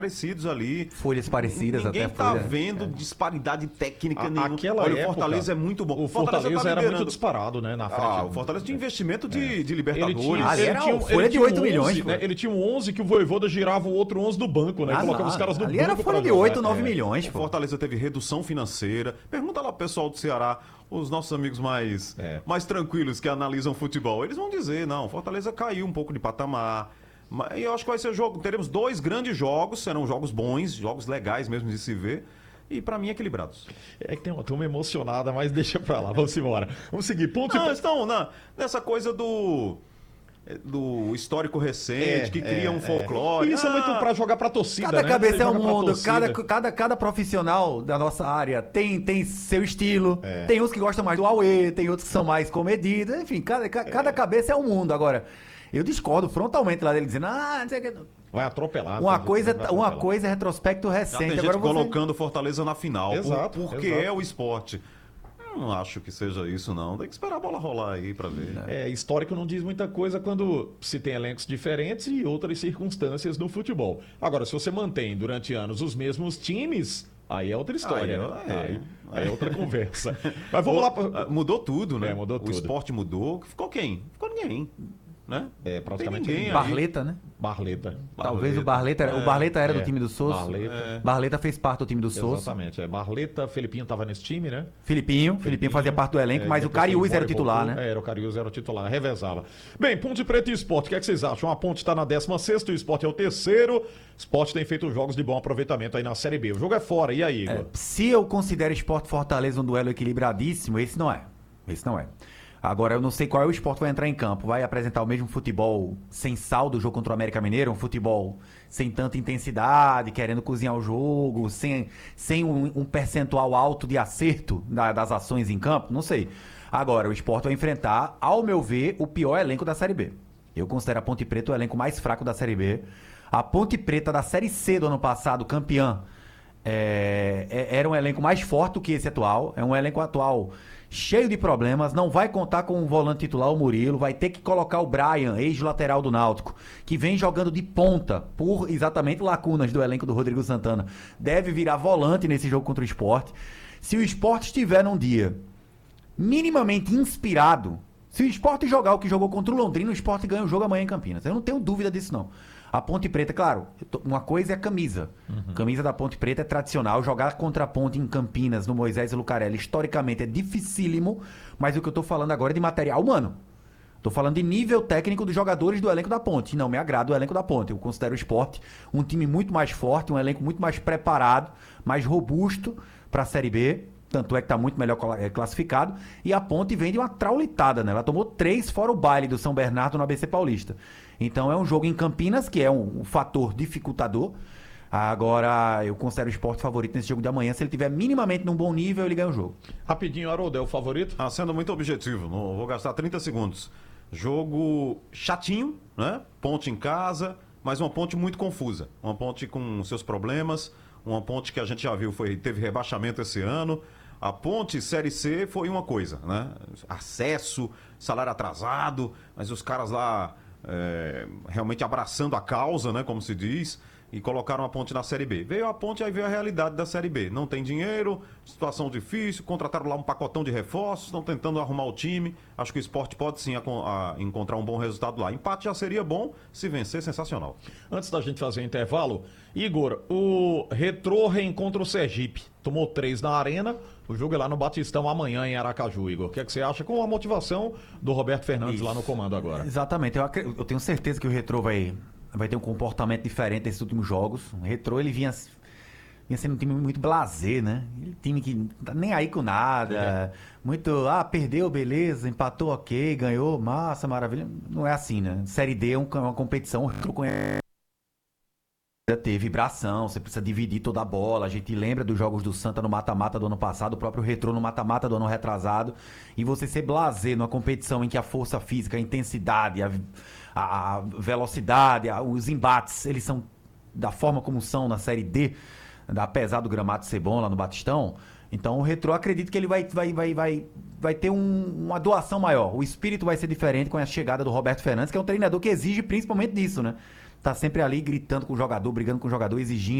parecidos ali. Folhas parecidas Ninguém até. tá folha, vendo disparidade técnica nenhuma. Aquela Olha, época, o Fortaleza é muito bom. O Fortaleza tá era liderando. muito disparado, né, na frente. O Fortaleza tinha investimento de Libertadores. Ali era folha de 8 milhões, né? Ele tinha um 11 que o Voivoda girava o outro 11 do banco, né? Colocava os caras do ali banco. era folha pra de jogar. 8, 9 milhões, O pô. Fortaleza teve redução financeira. Pergunta lá pro pessoal do Ceará, os nossos amigos mais tranquilos que analisam futebol. Eles vão dizer, não, o Fortaleza caiu um pouco de patamar. E eu acho que vai ser jogo. Teremos 2 grandes jogos, serão jogos bons, jogos legais mesmo de se ver. E pra mim, equilibrados. É que tem uma turma emocionada, mas deixa pra lá, vamos embora. Vamos seguir. Ponto Não, estão nessa coisa do histórico recente, que cria um folclore. Isso é muito pra jogar pra torcida, Cada né? cabeça Você é um joga pra mundo, torcida. cada profissional da nossa área tem seu estilo. Tem uns que gostam mais do auê, tem outros que são mais comedidos. Enfim, cada cabeça é um mundo. Agora, eu discordo frontalmente lá dele dizendo, não sei o que. Vai atropelar. Uma coisa é retrospecto Já recente. tem gente Agora colocando o Fortaleza na final. Exato, porque exato. é o esporte. Eu não acho que seja isso, não. Tem que esperar a bola rolar aí pra ver. Histórico não diz muita coisa quando se tem elencos diferentes e outras circunstâncias no futebol. Agora, se você mantém durante anos os mesmos times, aí é outra história. Aí é outra conversa. Mas vamos lá. Mudou tudo, né? Mudou tudo. O esporte mudou. Ficou quem? Ficou ninguém. Né? Praticamente Tem ninguém aí. Barleta, né? Barleta. Talvez o Barleta era do time do Souza. Barleta fez parte do time do Souza. Exatamente. Barleta, Felipinho tava nesse time, né? Filipinho fazia parte do elenco, mas o Cariús era o titular, né? Era o Cariús era o titular, revezava. Bem, Ponte Preta e Sport, o que é que vocês acham? A Ponte está na 16ª, o Sport é o 3º. O Sport tem feito jogos de bom aproveitamento aí na Série B. O jogo é fora, e aí, Igor? Se eu considero Sport Fortaleza um duelo equilibradíssimo, esse não é. Agora, eu não sei qual é o Sport que vai entrar em campo. Vai apresentar o mesmo futebol sem sal do jogo contra o América Mineiro? Um futebol sem tanta intensidade, querendo cozinhar o jogo, sem um percentual alto de acerto das ações em campo? Não sei. Agora, o Sport vai enfrentar, ao meu ver, o pior elenco da Série B. Eu considero a Ponte Preta o elenco mais fraco da Série B. A Ponte Preta da Série C do ano passado, campeã, era um elenco mais forte do que esse atual. É um elenco atual cheio de problemas, não vai contar com o volante titular, o Murilo, vai ter que colocar o Brian, ex-lateral do Náutico, que vem jogando de ponta por exatamente lacunas do elenco do Rodrigo Santana. Deve virar volante nesse jogo contra o Sport. Se o Sport estiver num dia minimamente inspirado, se o Sport jogar o que jogou contra o Londrina, o Sport ganha o jogo amanhã em Campinas. Eu não tenho dúvida disso, não. A Ponte Preta, claro, uma coisa é a camisa. Camisa da Ponte Preta é tradicional. Jogar contra a Ponte em Campinas, no Moisés e Lucarelli, historicamente é dificílimo. Mas o que eu tô falando agora é de material humano. Tô falando de nível técnico dos jogadores do elenco da Ponte. Não me agrada o elenco da Ponte. Eu considero o Sport um time muito mais forte, um elenco muito mais preparado, mais robusto para a Série B. Tanto é que está muito melhor classificado. E a Ponte vem de uma traulitada, né? Ela tomou 3 fora o baile do São Bernardo no ABC Paulista. Então é um jogo em Campinas, que é um fator dificultador. Agora, eu considero o Sport favorito nesse jogo de amanhã. Se ele tiver minimamente num bom nível, ele ganha o jogo. Rapidinho, Haroldo, é o favorito? Sendo muito objetivo, não vou gastar 30 segundos. Jogo chatinho, né? Ponte em casa, mas uma Ponte muito confusa. Uma Ponte com seus problemas. Uma Ponte que a gente já viu teve rebaixamento esse ano. A Ponte Série C foi uma coisa, né? Acesso, salário atrasado, mas os caras lá realmente abraçando a causa, né? Como se diz, e colocaram a Ponte na Série B. Veio a Ponte, aí veio a realidade da Série B. Não tem dinheiro, situação difícil, contrataram lá um pacotão de reforços, estão tentando arrumar o time. Acho que o Sport pode sim encontrar um bom resultado lá. Empate já seria bom, se vencer, sensacional. Antes da gente fazer o intervalo, Igor, o Retrô reencontra o Sergipe. Tomou 3 na Arena, o jogo é lá no Batistão amanhã em Aracaju, Igor. O que é que você acha com a motivação do Roberto Fernandes lá no comando agora? Exatamente, eu tenho certeza que o Retrô vai ter um comportamento diferente nesses últimos jogos. O Retrô, ele vinha sendo um time muito blasé, né? Time que não tá nem aí com nada. Muito, perdeu, beleza, empatou, ok, ganhou, massa, maravilha. Não é assim, né? Série D é uma competição, o Retrô conhece. Ter vibração, você precisa dividir toda a bola. A gente lembra dos jogos do Santa no mata-mata do ano passado, o próprio Retrô no mata-mata do ano retrasado. E você ser blasé numa competição em que a força física, a intensidade, a velocidade, os embates, eles são da forma como são na Série D, apesar do gramado ser bom lá no Batistão. Então o Retrô, acredito que ele vai ter uma doação maior. O espírito vai ser diferente com a chegada do Roberto Fernandes, que é um treinador que exige principalmente disso, né? tá sempre ali gritando com o jogador, brigando com o jogador, exigindo.